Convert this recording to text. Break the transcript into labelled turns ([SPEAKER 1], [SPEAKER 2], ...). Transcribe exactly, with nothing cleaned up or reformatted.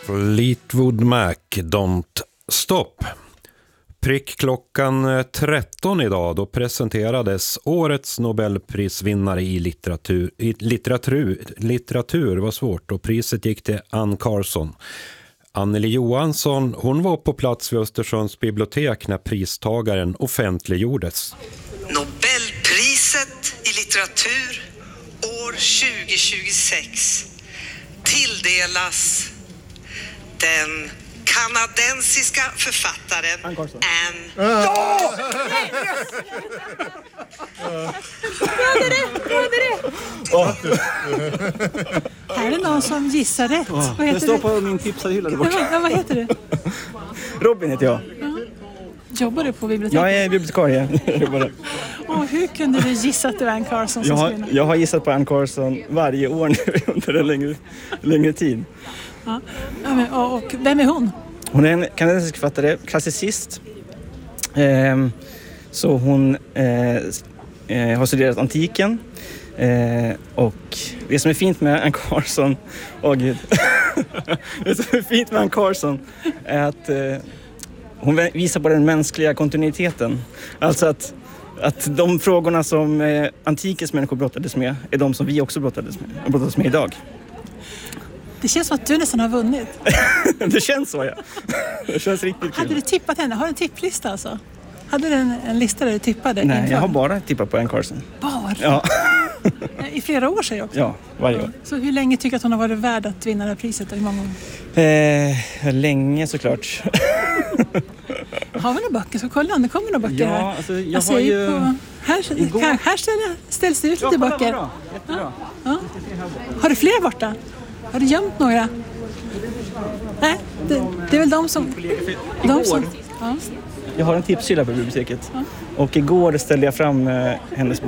[SPEAKER 1] Fleetwood Mac, Don't Stop. Prick klockan tretton idag, då presenterades årets Nobelprisvinnare i litteratur. I litteratur, litteratur var svårt och priset gick till Anne Carson. Anneli Johansson, hon var på plats vid Östersunds bibliotek när pristagaren offentliggjordes.
[SPEAKER 2] Nobelpriset i litteratur år tjugo tjugosex tilldelas den kanadensiska författaren Anne Carson. Anne...
[SPEAKER 3] Ja! Jag hade rätt, jag hade rätt. Oh. Här är det någon som gissar rätt.
[SPEAKER 4] Oh.
[SPEAKER 3] Vad heter
[SPEAKER 4] det står
[SPEAKER 3] du?
[SPEAKER 4] på min tipsade hylla där borta.
[SPEAKER 3] Ja, vad heter du?
[SPEAKER 4] Robin heter jag.
[SPEAKER 3] Ja. Jobbar du på biblioteket?
[SPEAKER 4] Jag är bibliotekarie.
[SPEAKER 3] Och hur kunde du gissa att det var Anne Carson som
[SPEAKER 4] jag,
[SPEAKER 3] skulle?
[SPEAKER 4] jag har gissat på Anne Carson varje år nu under en längre, längre tid.
[SPEAKER 3] Ja. Och, och vem är hon?
[SPEAKER 4] Hon är en kanadensisk författare, klassicist. Eh, så hon eh, eh, har studerat antiken. Eh, och det som är fint med Anne Carson... Åh oh, gud. Det som är fint med Anne Carson är att eh, hon visar på den mänskliga kontinuiteten. Alltså att, att de frågorna som eh, antikens människor brottades med är de som vi också brottades med, och brottades med idag.
[SPEAKER 3] Det känns som att du nästan har vunnit.
[SPEAKER 4] Det känns så, ja. Det känns riktigt kul.
[SPEAKER 3] Hade du tippat henne? Har du en tipplista alltså? Hade du en, en lista där du tippade?
[SPEAKER 4] Nej,
[SPEAKER 3] inför?
[SPEAKER 4] jag har bara tippat på Anne Carson.
[SPEAKER 3] Bara?
[SPEAKER 4] Ja.
[SPEAKER 3] I flera år sedan också?
[SPEAKER 4] Ja, varje år.
[SPEAKER 3] Så hur länge tycker du att hon har varit värd att vinna det här priset? Och hur många år?
[SPEAKER 4] Eh, länge såklart.
[SPEAKER 3] Har vi några böcker? Så kolla om det kommer några böcker
[SPEAKER 4] ja,
[SPEAKER 3] här.
[SPEAKER 4] Alltså, jag,
[SPEAKER 3] jag
[SPEAKER 4] har ju...
[SPEAKER 3] På, här
[SPEAKER 4] Igår...
[SPEAKER 3] kan, här ställer, ställs det ut lite
[SPEAKER 4] ja,
[SPEAKER 3] böcker.
[SPEAKER 4] Bra. Jättebra.
[SPEAKER 3] Ja. Har du fler borta? Har du gömt några? Nej, det, det är väl de som... De som ja.
[SPEAKER 4] Jag har en tipshylla på biblioteket. Ja. Och igår ställde jag fram eh, hennes bok.